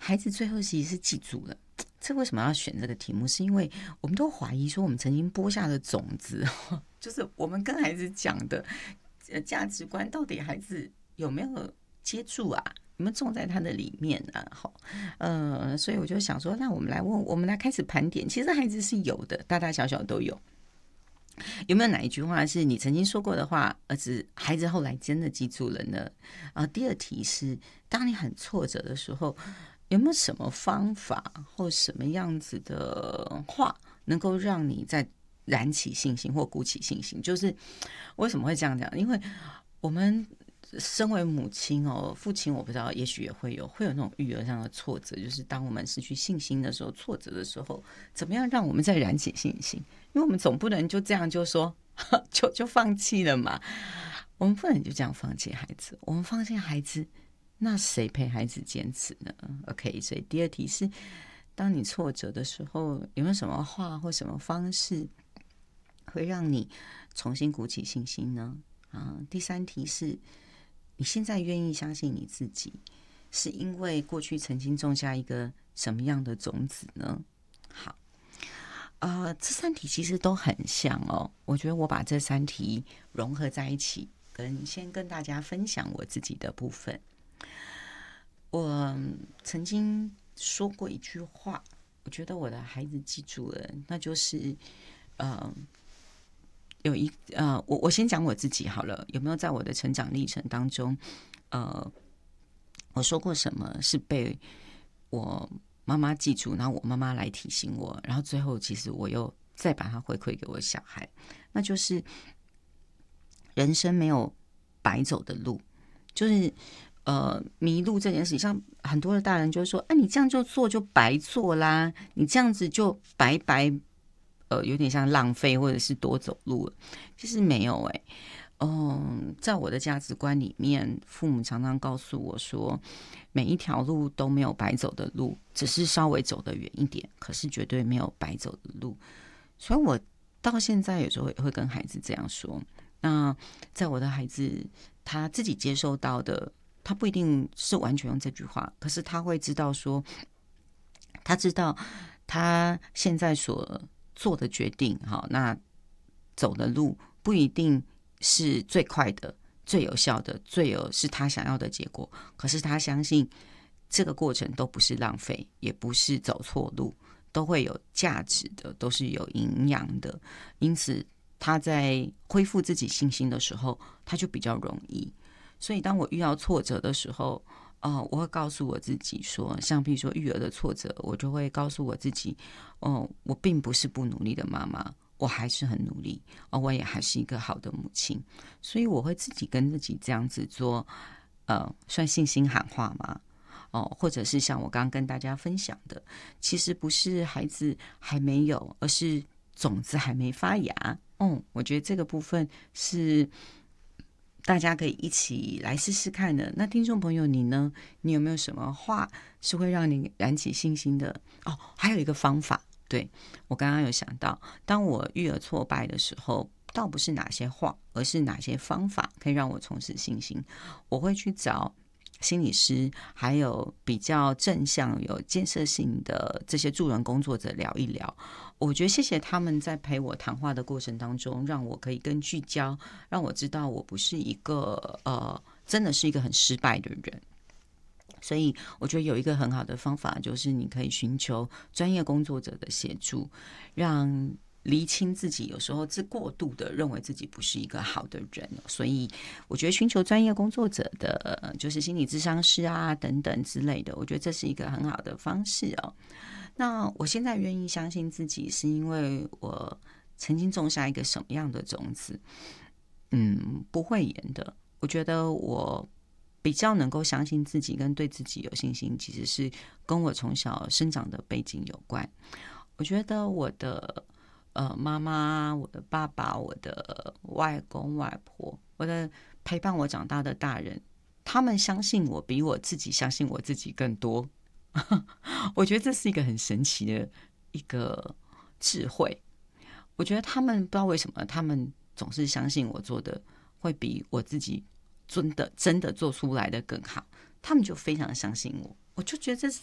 孩子最后其实是记住了。这为什么要选这个题目？是因为我们都怀疑说，我们曾经播下的种子，就是我们跟孩子讲的价值观，到底孩子有没有接住啊？有没有种在他的里面啊？所以我就想说，那我们来开始盘点。其实孩子是有的，大大小小都有。有没有哪一句话是你曾经说过的话，孩子后来真的记住了呢？第二题是，当你很挫折的时候，有没有什么方法或什么样子的话，能够让你再燃起信心或鼓起信心？就是为什么会这样讲？因为我们身为母亲父亲我不知道，也许也会有那种育儿上的挫折，就是当我们失去信心的时候，挫折的时候，怎么样让我们再燃起信心？因为我们总不能就这样就说就放弃了嘛，我们不能就这样放弃孩子，我们放弃孩子，那谁陪孩子坚持呢 ？OK， 所以第二题是，当你挫折的时候，有没有什么话或什么方式会让你重新鼓起信心呢？第三题是，你现在愿意相信你自己，是因为过去曾经种下一个什么样的种子呢？好，这三题其实都很像哦。我觉得我把这三题融合在一起，先跟大家分享我自己的部分。我曾经说过一句话，我觉得我的孩子记住了，那就是我先讲我自己好了。有没有在我的成长历程当中，我说过什么是被我妈妈记住，然后我妈妈来提醒我，然后最后其实我又再把它回馈给我小孩，那就是人生没有白走的路，就是迷路这件事情，像很多的大人就说，你这样就做就白做啦，你这样子就白有点像浪费或者是多走路了。其实没有在我的价值观里面，父母常常告诉我说，每一条路都没有白走的路，只是稍微走得远一点，可是绝对没有白走的路。所以我到现在有时候也会跟孩子这样说。那在我的孩子他自己接受到的，他不一定是完全用这句话，可是他会知道说，他知道他现在所做的决定，那走的路不一定是最快的、最有效的、是他想要的结果，可是他相信这个过程都不是浪费，也不是走错路，都会有价值的，都是有营养的。因此他在恢复自己信心的时候，他就比较容易。所以当我遇到挫折的时候，我会告诉我自己说，像比如说育儿的挫折，我就会告诉我自己，我并不是不努力的妈妈，我还是很努力，我也还是一个好的母亲。所以我会自己跟自己这样子做，算信心喊话嘛。或者是像我刚刚跟大家分享的，其实不是孩子还没有，而是种子还没发芽。我觉得这个部分是大家可以一起来试试看的。那听众朋友，你呢？你有没有什么话是会让你燃起信心的？还有一个方法，对，我刚刚有想到，当我育儿挫败的时候，倒不是哪些话，而是哪些方法可以让我重拾信心。我会去找心理师，还有比较正向、有建设性的这些助人工作者聊一聊。我觉得谢谢他们在陪我谈话的过程当中，让我可以更聚焦，让我知道我不是一个真的是一个很失败的人。所以我觉得有一个很好的方法，就是你可以寻求专业工作者的协助，让厘清自己有时候是过度的认为自己不是一个好的人。所以我觉得寻求专业工作者的，就是心理咨商师啊等等之类的，我觉得这是一个很好的方式那我现在愿意相信自己，是因为我曾经种下一个什么样的种子？不讳言的，我觉得我比较能够相信自己跟对自己有信心，其实是跟我从小生长的背景有关。我觉得我的妈妈、我的爸爸、我的外公外婆，我的陪伴我长大的大人，他们相信我比我自己相信我自己更多。我觉得这是一个很神奇的一个智慧。我觉得他们不知道为什么，他们总是相信我做的会比我自己真的做出来的更好，他们就非常相信我。我就觉得这是